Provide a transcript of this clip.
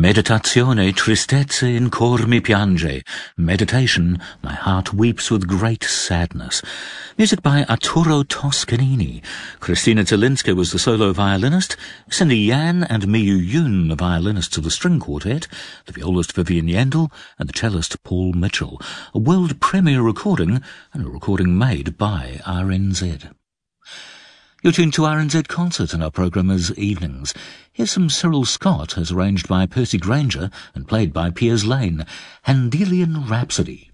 Meditazione tristezza in cor mi piange. Meditation, my heart weeps with great sadness. Music by Arturo Toscanini. Christina Zielinska was the solo violinist, Cindy Yan and Miyu Yoon the violinists of the string quartet, the violist Vivian Yandel and the cellist Paul Mitchell. A world premiere recording and a recording made by RNZ. You're tuned to RNZ Concert and our programme is Evenings. Here's some Cyril Scott as arranged by Percy Granger and played by Piers Lane, Handelian Rhapsody.